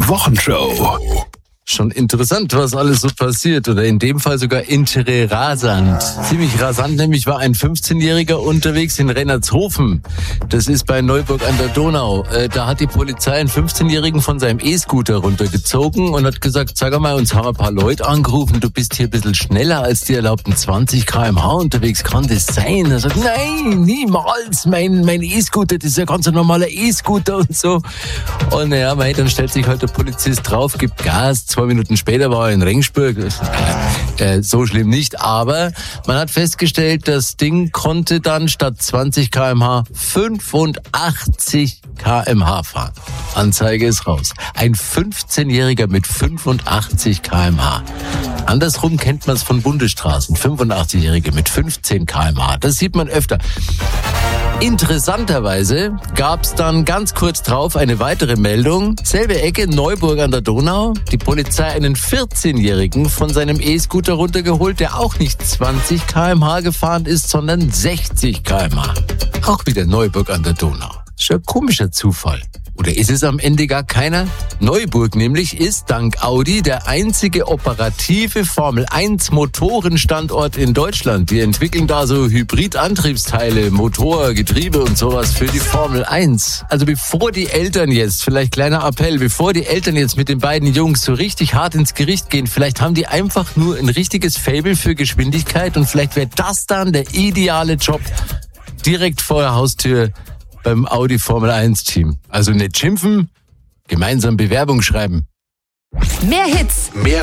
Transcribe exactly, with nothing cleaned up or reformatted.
Wochenshow. Schon interessant, was alles so passiert. Oder in dem Fall sogar interessant. Ziemlich rasant, nämlich war ein fünfzehnjähriger unterwegs in Rennertshofen. Das ist bei Neuburg an der Donau. Äh, da hat die Polizei einen fünfzehnjährigen von seinem E-Scooter runtergezogen und hat gesagt, sag mal, uns haben ein paar Leute angerufen, du bist hier ein bisschen schneller als die erlaubten zwanzig Kilometer pro Stunde unterwegs. Kann das sein? Er sagt, nein, niemals. Mein, mein E-Scooter, das ist ja ganz ein normaler E-Scooter und so. Und ja, mei, dann stellt sich halt der Polizist drauf, gibt Gas. Zwei Minuten später war er in Regensburg. Äh, so schlimm nicht, aber man hat festgestellt, das Ding konnte dann statt zwanzig Kilometer pro Stunde fünfundachtzig Kilometer pro Stunde fahren. Anzeige ist raus. Ein fünfzehnjähriger mit fünfundachtzig Kilometer pro Stunde. Andersrum kennt man es von Bundesstraßen. fünfundachtzigjährige mit fünfzehn Kilometer pro Stunde. Das sieht man öfter. Interessanterweise gab es dann ganz kurz drauf eine weitere Meldung. Selbe Ecke, Neuburg an der Donau. Die Polizei einen vierzehnjährigen von seinem E-Scooter runtergeholt, der auch nicht zwanzig Kilometer pro Stunde gefahren ist, sondern sechzig Kilometer pro Stunde. Auch wieder Neuburg an der Donau. Ist ja ein komischer Zufall. Oder ist es am Ende gar keiner? Neuburg nämlich ist dank Audi der einzige operative Formel eins Motorenstandort in Deutschland. Die entwickeln da so Hybridantriebsteile, Motor, Getriebe und sowas für die Formel eins. Also bevor die Eltern jetzt, vielleicht kleiner Appell, bevor die Eltern jetzt mit den beiden Jungs so richtig hart ins Gericht gehen, vielleicht haben die einfach nur ein richtiges Faible für Geschwindigkeit und vielleicht wäre das dann der ideale Job direkt vor der Haustür beim Audi Formel eins Team. Also nicht schimpfen, gemeinsam Bewerbung schreiben. Mehr Hits, Mehr